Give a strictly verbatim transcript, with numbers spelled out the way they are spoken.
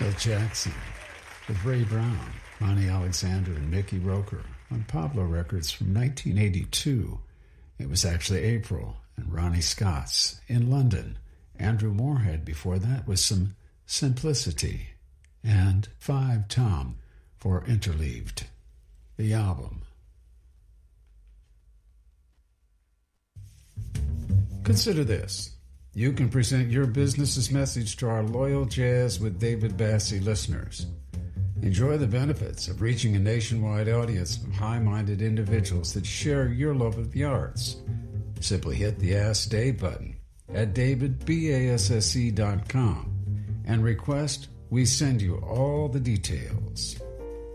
Michael Jackson with Ray Brown, Ronnie Alexander, and Mickey Roker on Pablo Records from nineteen eighty-two. It was actually April, and Ronnie Scott's In London. Andrew Moorhead before that was some Simplicity, and Five Tom for Interleaved, the album. Consider this. You can present your business's message to our loyal Jazz with David Bassie listeners. Enjoy the benefits of reaching a nationwide audience of high-minded individuals that share your love of the arts. Simply hit the Ask Dave button at david basse dot com and request we send you all the details.